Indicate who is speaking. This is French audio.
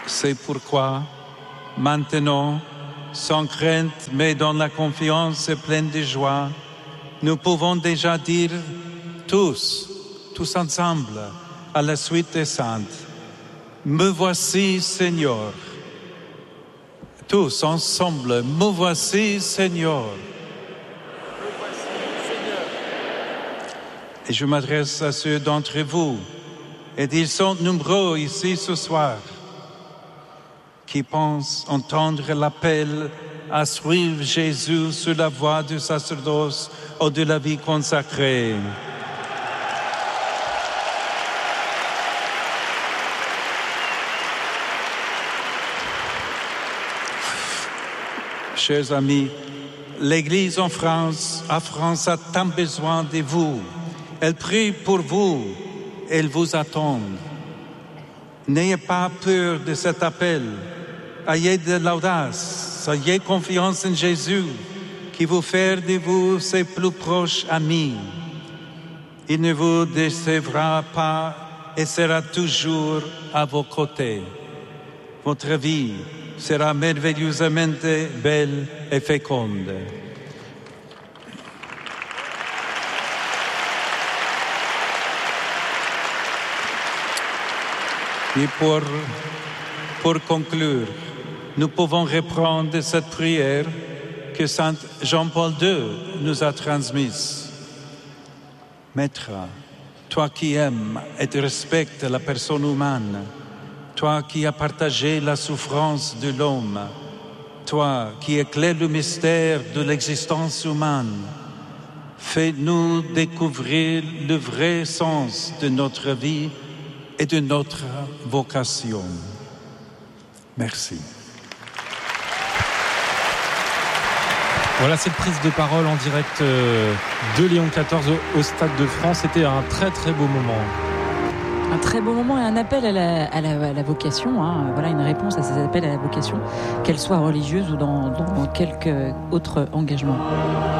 Speaker 1: C'est pourquoi, maintenant, sans crainte, mais dans la confiance et pleine de joie, nous pouvons déjà dire tous ensemble, à la suite des saintes, me voici, Seigneur. Tous ensemble, me voici, Seigneur. Et je m'adresse à ceux d'entre vous, et ils sont nombreux ici ce soir, qui pensent entendre l'appel à suivre Jésus sur la voie du sacerdoce ou de la vie consacrée. Chers amis, l'Église en France a tant besoin de vous. Elle prie pour vous, elle vous attend. N'ayez pas peur de cet appel. Ayez de l'audace, ayez confiance en Jésus, qui vous fait de vous ses plus proches amis. Il ne vous décevra pas et sera toujours à vos côtés. Votre vie sera merveilleusement belle et féconde. Et pour conclure, nous pouvons reprendre cette prière que Saint Jean-Paul II nous a transmise. Maître, toi qui aimes et respectes la personne humaine, toi qui as partagé la souffrance de l'homme, toi qui éclaires le mystère de l'existence humaine, fais-nous découvrir le vrai sens de notre vie et de notre vocation. Merci.
Speaker 2: Voilà cette prise de parole en direct de Léon XIV au Stade de France. C'était un très très beau moment.
Speaker 3: Un très beau moment et un appel à la vocation. Hein. Voilà une réponse à ces appels à la vocation, qu'elle soit religieuse ou dans quelque autre engagement.